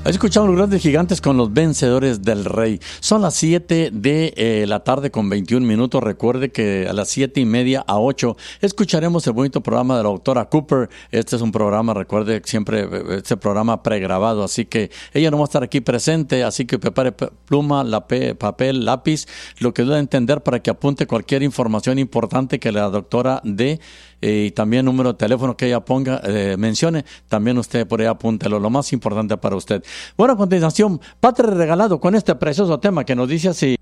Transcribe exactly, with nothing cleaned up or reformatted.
Escuchamos los grandes gigantes con los vencedores del rey. Son las siete de eh, la tarde con veintiún minutos. Recuerde que a las siete y media a ocho escucharemos el bonito programa de la doctora Cooper. Este es un programa, recuerde, siempre este programa pregrabado, así que ella no va a estar aquí presente, así que prepare pluma, lápiz, papel, lápiz, lo que debe entender para que apunte cualquier información importante que la doctora dé. Eh, y también número de teléfono que ella ponga, eh, mencione, también usted por ahí apúntelo, lo más importante para usted. Bueno, a continuación, Padre Regalado con este precioso tema que nos dice así.